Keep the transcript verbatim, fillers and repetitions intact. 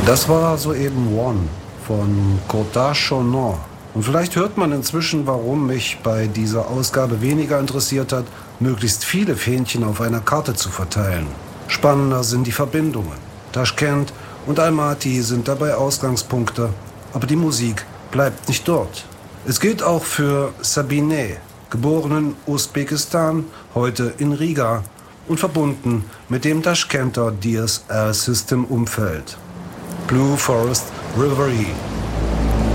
Das war soeben One von Cottage Chanson. Und vielleicht hört man inzwischen, warum mich bei dieser Ausgabe weniger interessiert hat, möglichst viele Fähnchen auf einer Karte zu verteilen. Spannender sind die Verbindungen. Taschkent und Almaty sind dabei Ausgangspunkte, aber die Musik bleibt nicht dort. Es gilt auch für Sabine, geboren in Usbekistan, heute in Riga und verbunden mit dem Taschkenter D S L-System-Umfeld. Blue Forest Reverie.